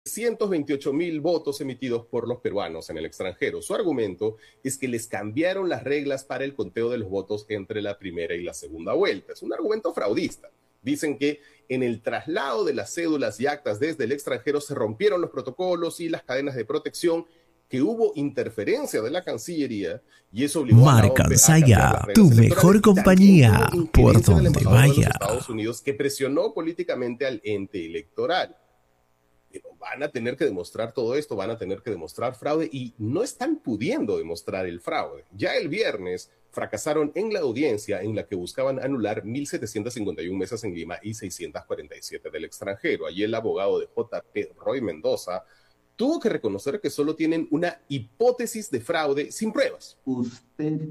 328.000 votos emitidos por los peruanos en el extranjero. Su argumento es que les cambiaron las reglas para el conteo de los votos entre la primera y la segunda vuelta. Es un argumento fraudista. Dicen que en el traslado de las cédulas y actas desde el extranjero se rompieron los protocolos y las cadenas de protección, que hubo interferencia de la Cancillería y eso obligó a la OMP a cambiar las reglas tu electorales. mejor compañía, por donde vaya. Estados Unidos, que presionó políticamente al ente electoral. Pero van a tener que demostrar todo esto, van a tener que demostrar fraude y no están pudiendo demostrar el fraude. Ya el viernes fracasaron en la audiencia en la que buscaban anular 1.751 mesas en Lima y 647 del extranjero. Allí el abogado de JP, Roy Mendoza, tuvo que reconocer que solo tienen una hipótesis de fraude sin pruebas. Usted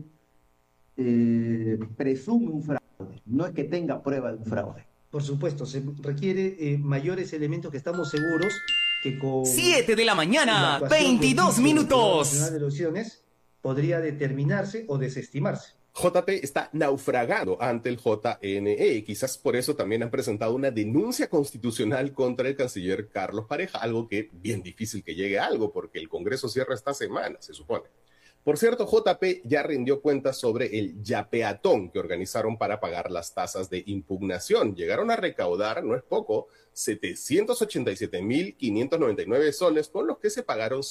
presume un fraude, no es que tenga prueba de un fraude. Por supuesto, se requiere mayores elementos que estamos seguros que con 7 de la mañana, 22 minutos. Nacional de Elecciones podría determinarse o desestimarse. JP está naufragando ante el JNE. Quizás por eso también han presentado una denuncia constitucional contra el canciller Carlos Pareja, algo que bien difícil que llegue a algo porque el Congreso cierra esta semana, se supone. Por cierto, JP ya rindió cuentas sobre el yapeatón que organizaron para pagar las tasas de impugnación. Llegaron a recaudar, no es poco, 787.599 soles, con los que se pagaron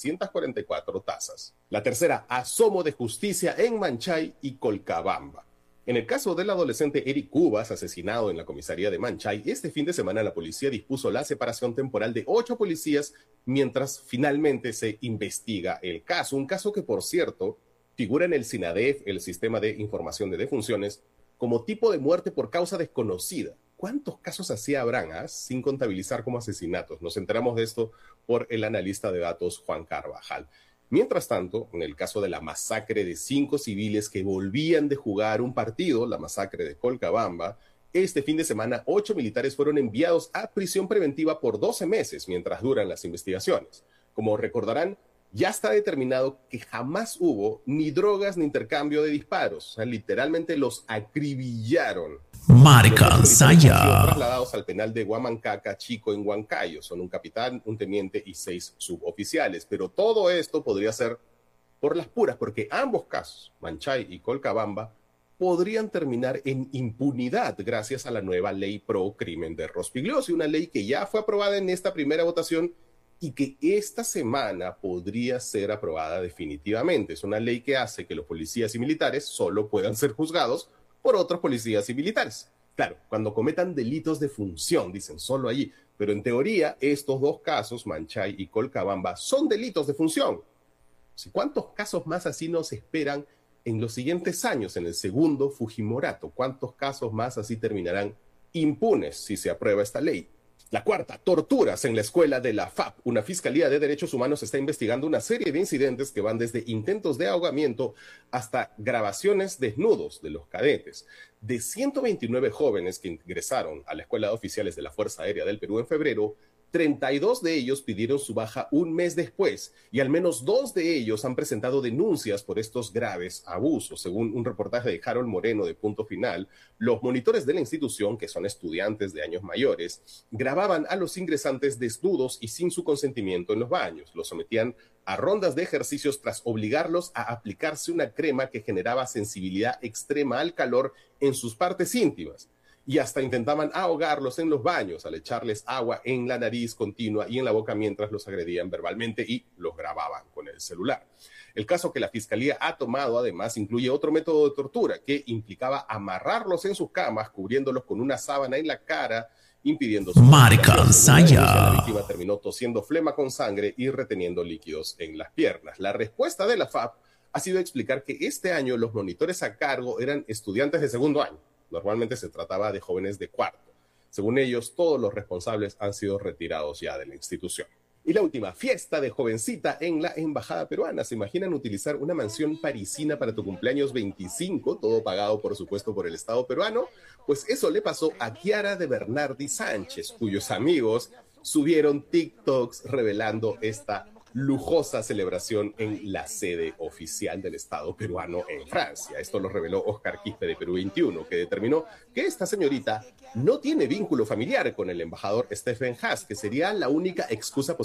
744 tasas. La tercera, asomo de justicia en Manchay y Colcabamba. En el caso del adolescente Eric Cubas, asesinado en la comisaría de Manchay, este fin de semana la policía dispuso la separación temporal de 8 policías mientras finalmente se investiga el caso. Un caso que, por cierto, figura en el SINADEF, el Sistema de Información de Defunciones, como tipo de muerte por causa desconocida. ¿Cuántos casos así habrán, sin contabilizar como asesinatos? Nos enteramos de esto por el analista de datos Juan Carvajal. Mientras tanto, en el caso de la masacre de 5 civiles que volvían de jugar un partido, la masacre de Colcabamba, este fin de semana 8 militares fueron enviados a prisión preventiva por 12 meses mientras duran las investigaciones. Como recordarán, ya está determinado que jamás hubo ni drogas ni intercambio de disparos. O sea, literalmente los acribillaron. Marca Saya. Trasladados al penal de Huamancaca Chico en Huancayo. Son un capitán, un teniente y 6 suboficiales. Pero todo esto podría ser por las puras, porque ambos casos, Manchay y Colcabamba, podrían terminar en impunidad gracias a la nueva ley pro crimen de Rospigliosi, una ley que ya fue aprobada en esta primera votación y que esta semana podría ser aprobada definitivamente. Es una ley que hace que los policías y militares solo puedan ser juzgados por otros policías y militares. Claro, cuando cometan delitos de función, dicen solo allí, pero en teoría estos 2 casos, Manchay y Colcabamba, son delitos de función. ¿Cuántos casos más así nos esperan en los siguientes años, en el segundo Fujimorato? ¿Cuántos casos más así terminarán impunes si se aprueba esta ley? La cuarta, torturas en la escuela de la FAP. Una fiscalía de derechos humanos está investigando una serie de incidentes que van desde intentos de ahogamiento hasta grabaciones desnudos de los cadetes. De 129 jóvenes que ingresaron a la Escuela de Oficiales de la Fuerza Aérea del Perú en febrero, 32 de ellos pidieron su baja un mes después y al menos 2 de ellos han presentado denuncias por estos graves abusos. Según un reportaje de Harold Moreno de Punto Final, los monitores de la institución, que son estudiantes de años mayores, grababan a los ingresantes desnudos y sin su consentimiento en los baños. Los sometían a rondas de ejercicios tras obligarlos a aplicarse una crema que generaba sensibilidad extrema al calor en sus partes íntimas. Y hasta intentaban ahogarlos en los baños al echarles agua en la nariz continua y en la boca mientras los agredían verbalmente y los grababan con el celular. El caso que la Fiscalía ha tomado además incluye otro método de tortura que implicaba amarrarlos en sus camas, cubriéndolos con una sábana en la cara, impidiendo su Marca Saya. La víctima terminó tosiendo flema con sangre y reteniendo líquidos en las piernas. La respuesta de la FAP ha sido explicar que este año los monitores a cargo eran estudiantes de segundo año. Normalmente se trataba de jóvenes de cuarto. Según ellos, todos los responsables han sido retirados ya de la institución. Y la última, fiesta de jovencita en la embajada peruana. ¿Se imaginan utilizar una mansión parisina para tu cumpleaños 25? Todo pagado, por supuesto, por el Estado peruano. Pues eso le pasó a Chiara de Bernardi Sánchez, cuyos amigos subieron TikToks revelando esta lujosa celebración en la sede oficial del Estado peruano en Francia. Esto lo reveló Oscar Quispe de Perú 21, que determinó que esta señorita no tiene vínculo familiar con el embajador Stephen Haas, que sería la única excusa posible